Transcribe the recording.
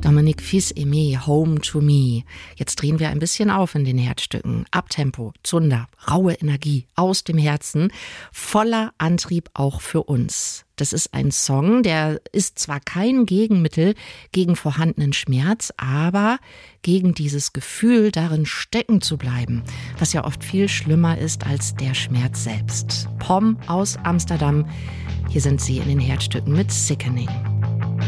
Dominic Fils-Aimé, Home to Me. Jetzt drehen wir ein bisschen auf in den Herzstücken. Abtempo, Zunder, raue Energie aus dem Herzen, voller Antrieb auch für uns. Das ist ein Song, der ist zwar kein Gegenmittel gegen vorhandenen Schmerz, aber gegen dieses Gefühl, darin stecken zu bleiben, was ja oft viel schlimmer ist als der Schmerz selbst. Pom aus Amsterdam, hier sind sie in den Herzstücken mit Sickening.